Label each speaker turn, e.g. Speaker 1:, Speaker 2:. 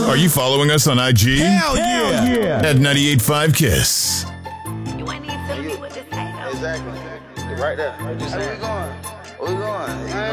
Speaker 1: Are you following us on IG?
Speaker 2: Hell yeah.
Speaker 1: At 98.5 Kiss.
Speaker 3: You ain't need to be with this hater.
Speaker 4: Exactly. Right there. Where we going? Where we going?